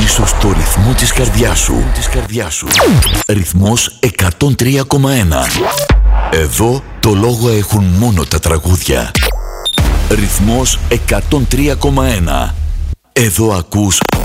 ίσως το ρυθμό της καρδιάς σου. Ρυθμός 103,1. Εδώ το λόγο έχουν μόνο τα τραγούδια. Ρυθμός 103,1. Εδώ ακούς